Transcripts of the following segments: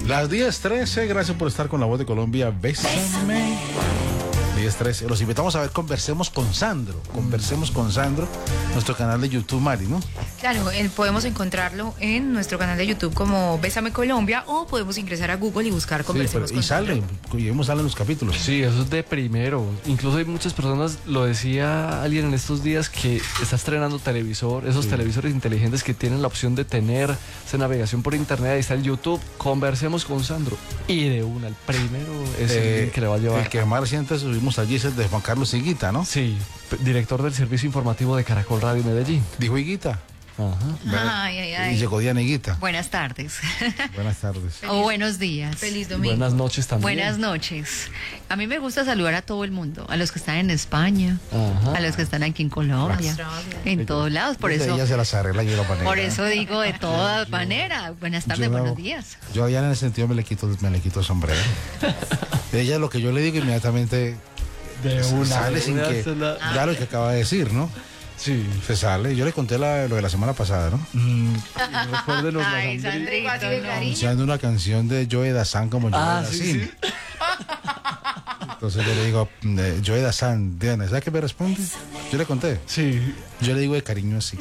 Las 10:13, gracias por estar con La Voz de Colombia. Bésame. 10:13. Los invitamos a ver Conversemos con Sandro. Conversemos con Sandro, nuestro canal de YouTube, Mari, ¿no? Claro, podemos encontrarlo en nuestro canal de YouTube como Bésame Colombia, o podemos ingresar a Google y buscar Conversemos con Sandro. Y salen los capítulos. Sí, eso es de primero. Incluso hay muchas personas, lo decía alguien en estos días, que está estrenando televisor, esos televisores inteligentes que tienen la opción de tener esa navegación por internet. Ahí está el YouTube, Conversemos con Sandro. Y de una, el primero es el link que le va a llevar. El que más reciente subimos allí es el de Juan Carlos Higuita, ¿no? Sí, director del servicio informativo de Caracol Radio Medellín. Dijo Higuita. Ajá. Ay. Y llegó Diana Higuita. Buenas tardes. Buenas tardes. O buenos días. Feliz domingo. Buenas noches también. Buenas noches. A mí me gusta saludar a todo el mundo, a los que están en España, a los que están aquí en Colombia, en todos lados. Por eso, ella se las arregla y yo la manera. por eso digo de todas maneras. Buenas tardes, buenos días. Yo a Diana en ese sentido me le quito el sombrero. Ella lo que yo le digo inmediatamente de una sale sin que ya lo que acaba de decir, ¿no? Sí. Se sale. Yo le conté lo de la semana pasada, ¿no? Recuérdenos la Ay, Sandrita. Sandrito, anunciando una canción de Joe Dassin como Joe Dassin. Sí. Entonces yo le digo, Joe Dassin, Diana, ¿sabes qué me responde? Yo le conté. Sí. Yo le digo de cariño así.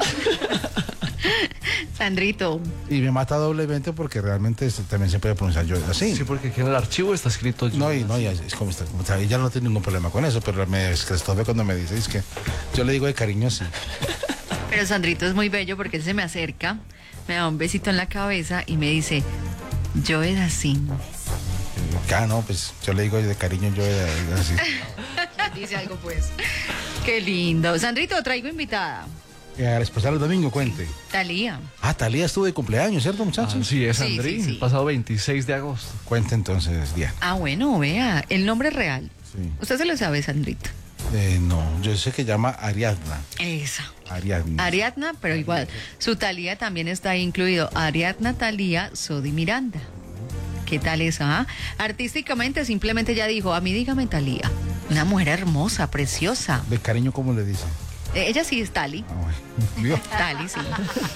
Sandrito. Y me mata doblemente porque realmente también se puede pronunciar Joe Dassin. Sí, porque aquí en el archivo está escrito. No, ya es como está. Ella no tiene ningún problema con eso, pero me escribe cuando me dice, es que yo le digo de cariño así. Pero Sandrito es muy bello porque él se me acerca, me da un besito en la cabeza y me dice, yo era así. No, pues yo le digo de cariño, yo era así. Dice algo pues. Qué lindo. Sandrito, traigo invitada. Al esposar el domingo, cuente. Talía. Talía estuvo de cumpleaños, ¿cierto, muchachos? Sí, es Sí, Andrín, sí. el pasado 26 de agosto. Cuente entonces, Diana. Bueno, vea, el nombre real. Sí. ¿Usted se lo sabe, Sandrito? No, yo sé que llama Ariadna. Esa. Ariadna. Pero igual, su Talía también está ahí incluido. Ariadna Talía Sodi Miranda. ¿Qué tal esa? Artísticamente simplemente ya dijo, a mí dígame Talía. Una mujer hermosa, preciosa. De cariño, ¿cómo le dice? Ella sí es Tali. Bueno. ¿Vio? Tali, sí.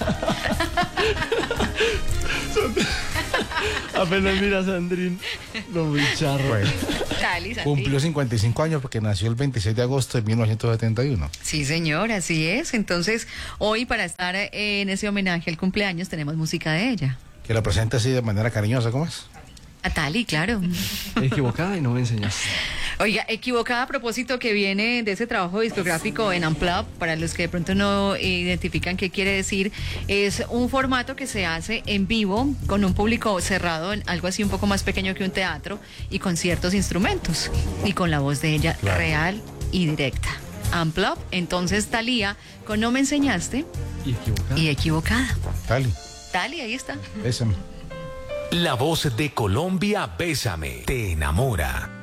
Apenas mira a Sandrín, lo muy charro. Bueno, Tali, Sandri. cumplió 55 años porque nació el 26 de agosto de 1971. Sí, señor, así es. Entonces, hoy para estar en ese homenaje al cumpleaños tenemos música de ella. Que la presenta así de manera cariñosa, ¿cómo es? A Tali, claro. Equivocada y no me enseñaste. Oiga, equivocada a propósito que viene de ese trabajo discográfico en Unplugged, para los que de pronto no identifican qué quiere decir, es un formato que se hace en vivo con un público cerrado, en algo así un poco más pequeño que un teatro, y con ciertos instrumentos, y con la voz de ella real y directa. Unplugged, entonces Talía con No me enseñaste Y equivocada. y equivocada. Tali, ahí está. Bésame. La Voz de Colombia, Bésame, te enamora.